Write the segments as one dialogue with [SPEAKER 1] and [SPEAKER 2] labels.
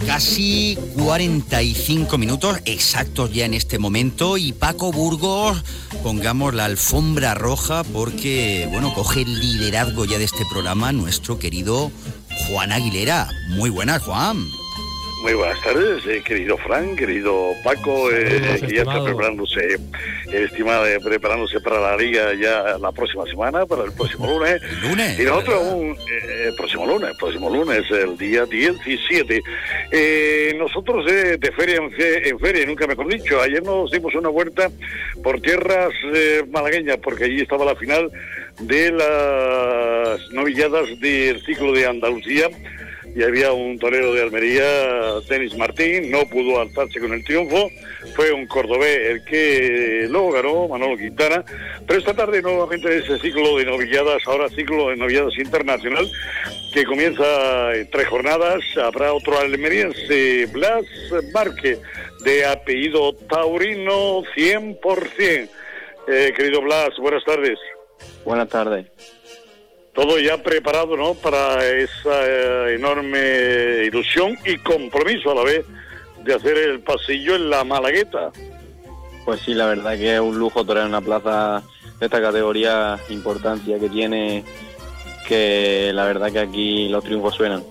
[SPEAKER 1] Casi 45 minutos exactos ya en este momento y Paco Burgos, pongamos la alfombra roja porque, bueno, coge el liderazgo ya de este programa nuestro querido Juan Aguilera. Muy buenas, Juan.
[SPEAKER 2] Muy buenas tardes, querido Fran, querido Paco, que ya está preparándose, preparándose para la Liga ya la próxima semana, para el próximo lunes.
[SPEAKER 1] ¿Lunes?
[SPEAKER 2] Y nosotros el próximo lunes, el día 17. Nosotros de feria en feria, nunca mejor dicho, ayer nos dimos una vuelta por tierras malagueñas, porque allí estaba la final de las novilladas del ciclo de Andalucía. Y había un torero de Almería, Denis Martín, no pudo alzarse con el triunfo, fue un cordobés el que luego ganó, Manolo Quintana, pero esta tarde nuevamente ese ciclo de novilladas, ahora ciclo de novilladas internacional, que comienza en 3 jornadas, habrá otro almeriense, Blas Márquez, de apellido taurino 100%. Querido Blas, buenas tardes.
[SPEAKER 3] Buenas tardes.
[SPEAKER 2] Todo ya preparado, ¿no?, para esa enorme ilusión y compromiso a la vez de hacer el pasillo en la Malagueta.
[SPEAKER 3] Pues sí, la verdad que es un lujo torear una plaza de esta categoría, importancia que tiene, que la verdad que aquí los triunfos suenan.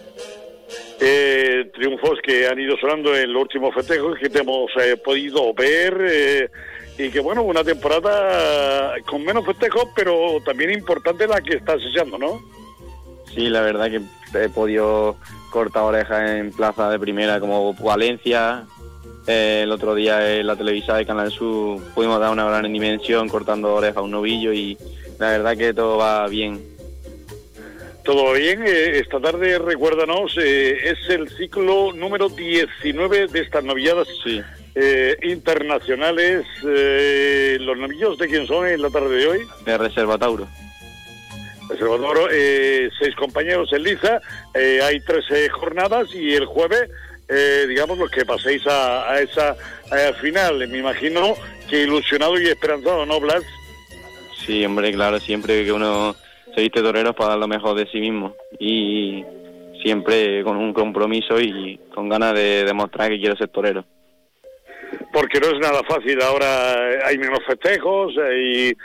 [SPEAKER 2] Triunfos que han ido sonando en los últimos festejos que te hemos podido ver, y que bueno, una temporada con menos festejos, pero también importante la que estás echando, ¿no?
[SPEAKER 3] Sí, la verdad que he podido cortar orejas en plaza de primera como Valencia. El otro día en la televisión de Canal Sur pudimos dar una gran dimensión cortando orejas a un novillo y la verdad que todo va bien.
[SPEAKER 2] Todo va bien. Esta tarde, recuérdanos, es el ciclo número 19 de estas novilladas.
[SPEAKER 3] Sí.
[SPEAKER 2] Internacionales. ¿Los novillos de quién son en la tarde de hoy?
[SPEAKER 3] De Reserva Tauro.
[SPEAKER 2] Reserva Tauro, 6 compañeros en liza, hay 13 jornadas y el jueves, digamos, los que paséis a esa final. Me imagino que ilusionado y esperanzado, ¿no, Blas?
[SPEAKER 3] Sí, hombre, claro, siempre que uno se viste torero para dar lo mejor de sí mismo y siempre con un compromiso y con ganas de demostrar que quiero ser torero.
[SPEAKER 2] Porque no es nada fácil, ahora hay menos festejos y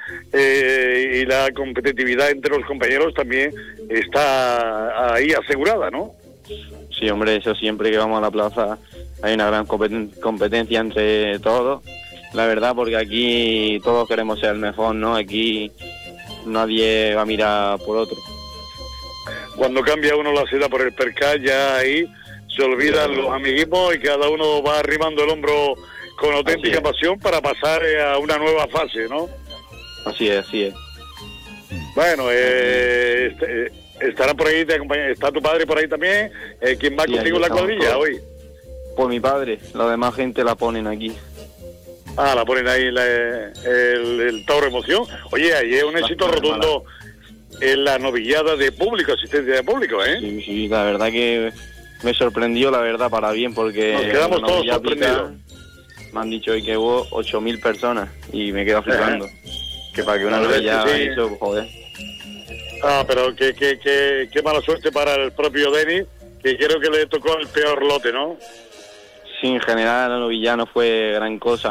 [SPEAKER 2] la competitividad entre los compañeros también está ahí asegurada, ¿no?
[SPEAKER 3] Sí, hombre, eso siempre que vamos a la plaza hay una gran competencia entre todos, la verdad, porque aquí todos queremos ser el mejor, ¿no? Aquí nadie va a mirar por otro.
[SPEAKER 2] Cuando cambia uno la seda por el percal, ya ahí se olvidan los amiguismos y cada uno va arrimando el hombro con auténtica pasión para pasar a una nueva fase, ¿no?
[SPEAKER 3] Así es, así es.
[SPEAKER 2] Bueno, estará por ahí, está tu padre por ahí también. ¿Quién va contigo en la cuadrilla hoy?
[SPEAKER 3] Pues mi padre, la demás gente la ponen aquí.
[SPEAKER 2] Ah, la ponen ahí el Tauro Emoción. Oye, ahí es un éxito rotundo en la novillada de público, asistencia de público, ¿eh?
[SPEAKER 3] Sí, sí, la verdad que me sorprendió, la verdad, para bien, porque
[SPEAKER 2] nos quedamos todos sorprendidos.
[SPEAKER 3] Me han dicho hoy que hubo 8.000 personas y me quedo flipando. Que para que una novilla
[SPEAKER 2] sí.
[SPEAKER 3] eso, joder.
[SPEAKER 2] Ah, pero qué mala suerte para el propio Denis, que creo que le tocó el peor lote, ¿no?
[SPEAKER 3] Sí, en general la novilla no fue gran cosa.